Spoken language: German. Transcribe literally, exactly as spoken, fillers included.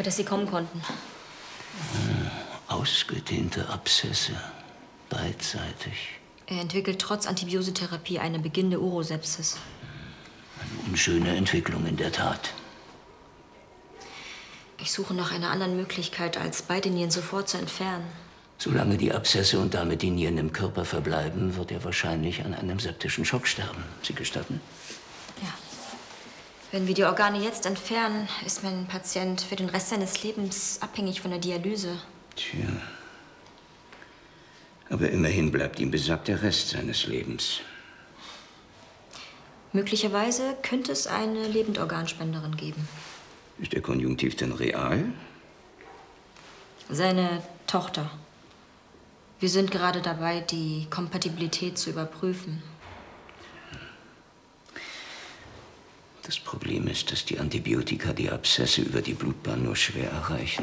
dass Sie kommen konnten. Ausgedehnte Abszesse. Beidseitig. Er entwickelt trotz Antibiosetherapie eine beginnende Urosepsis. Eine unschöne Entwicklung in der Tat. Ich suche nach einer anderen Möglichkeit, als beide Nieren sofort zu entfernen. Solange die Abszesse und damit die Nieren im Körper verbleiben, wird er wahrscheinlich an einem septischen Schock sterben. Sie gestatten? Ja. Wenn wir die Organe jetzt entfernen, ist mein Patient für den Rest seines Lebens abhängig von der Dialyse. Tja. Aber immerhin bleibt ihm besagter Rest seines Lebens. Möglicherweise könnte es eine Lebendorganspenderin geben. Ist der Konjunktiv denn real? Seine Tochter. Wir sind gerade dabei, die Kompatibilität zu überprüfen. Das Problem ist, dass die Antibiotika die Abszesse über die Blutbahn nur schwer erreichen.